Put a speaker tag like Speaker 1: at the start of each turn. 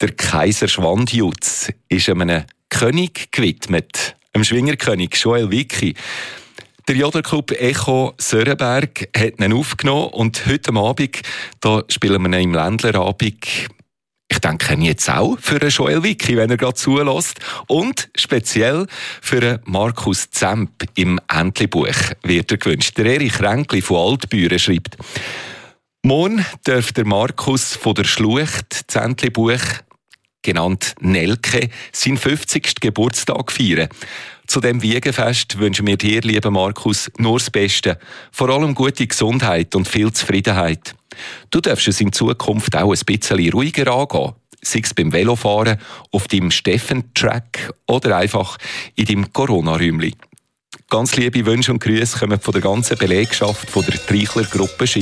Speaker 1: Der Kaiser Schwandjutz ist einem König gewidmet, dem Schwingerkönig Joel Wicki. Der Jodlerclub Echo Sörenberg hat ihn aufgenommen und heute Abend da spielen wir ihn im Ländlerabend. Ich denke jetzt auch für einen Joel Wicki, wenn er gerade zulässt. Und speziell für einen Markus Zemp im Entlebuch wird er gewünscht. Der Erich Ränkli von Altbüren schreibt: Morgen darf der Markus von der Schlucht, das Entlebuch, genannt Nelke, seinen 50. Geburtstag feiern. Zu diesem Wiegenfest wünschen wir dir, lieber Markus, nur das Beste. Vor allem gute Gesundheit und viel Zufriedenheit. Du darfst es in Zukunft auch ein bisschen ruhiger angehen. Sei es beim Velofahren, auf deinem Steffen-Track oder einfach in deinem Corona-Räumchen. Ganz liebe Wünsche und Grüße kommen von der ganzen Belegschaft von der Treichler Gruppe